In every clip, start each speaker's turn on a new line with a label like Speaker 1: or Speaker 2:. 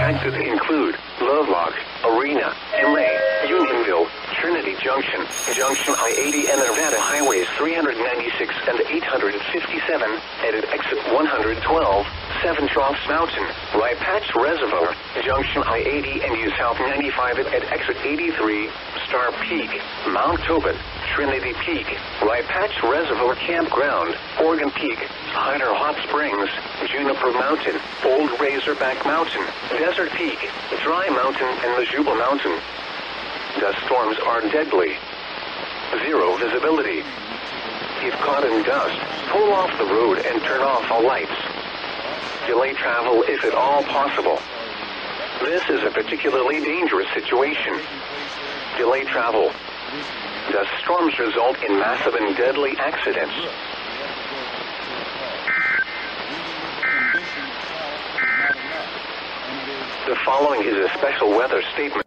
Speaker 1: impacted include Lovelock, Arena, Imlay, Unionville, Trinity Junction, Junction I-80 and Nevada Highways 396 and 857, and at exit 112, Seven Troughs Mountain, Rye Patch Reservoir, Junction I-80 and U South 95 at exit 83, Star Peak, Mount Tobin, Trinity Peak, Rye Patch Reservoir Campground, Oregon Peak, Hyder Hot Springs, Juniper Mountain, Old Razorback Mountain, Desert Peak, Dry Mountain, and Majuba Mountain. Dust storms are deadly. Zero visibility. If caught in dust, pull off the road and turn off all lights. Delay travel if at all possible. This is a particularly dangerous situation. Delay travel. Dust storms result in massive and deadly accidents. The following is a special weather statement.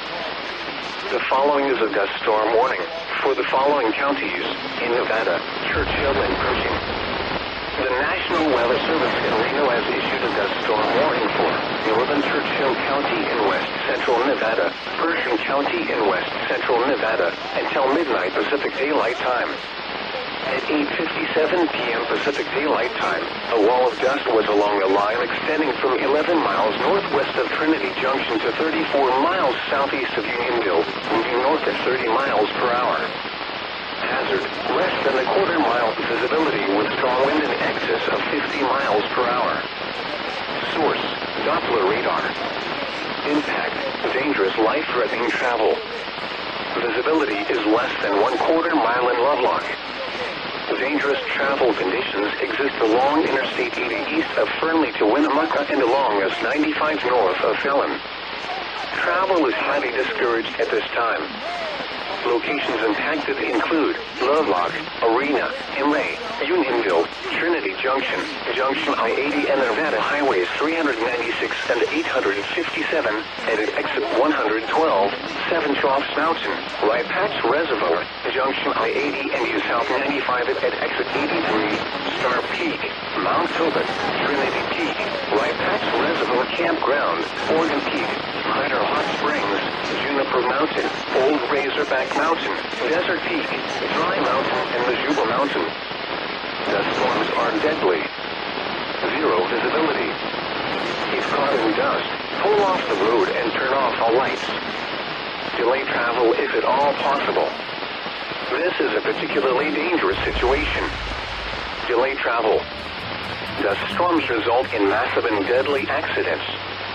Speaker 1: The following is a dust storm warning for the following counties in Nevada, Churchill and Pershing. The National Weather Service in Reno has issued a dust storm warning for northern Churchill County in west central Nevada, Pershing County in west central Nevada, until midnight Pacific Daylight Time. At 8:57 p.m. Pacific Daylight Time, a wall of dust was along a line extending from 11 miles northwest of Trinity Junction to 34 miles southeast of Unionville, moving north at 30 miles per hour. Hazard, less than a quarter-mile visibility with strong wind in excess of 50 miles per hour. Source, Doppler radar. Impact, dangerous life-threatening travel. Visibility is less than 1/4 mile in Lovelock. Dangerous travel conditions exist along Interstate 80 east of Fernley to Winnemucca and along S95 north of Fallon. Travel is highly discouraged at this time. Locations impacted include Lovelock, Arena, Imlay, Unionville, Trinity Junction, Junction I-80 and Nevada Highways 396 and 857, and at exit 112, Seven Troughs Mountain, Rye Patch Reservoir, Junction I-80 and U South 95 at exit 83, Star Peak, Mount Tobin, Trinity Peak, Rye Patch Reservoir Campground, Oregon Peak, Hyder Hot Springs, Juniper Mountain, Old Razorback Mountain, Desert Peak, Dry Mountain, and Majuba Mountain. Dust storms are deadly. Zero visibility. If caught in dust, pull off the road and turn off all lights. Delay travel if at all possible. This is a particularly dangerous situation. Delay travel. Dust storms result in massive and deadly accidents.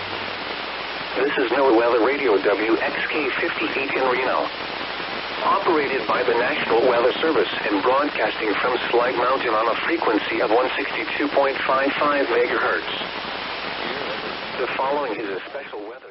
Speaker 1: This is NOAA Weather Radio WXK-58 in Reno. Operated by the National Weather Service and broadcasting from Slide Mountain on a frequency of 162.55 megahertz. The following is a special weather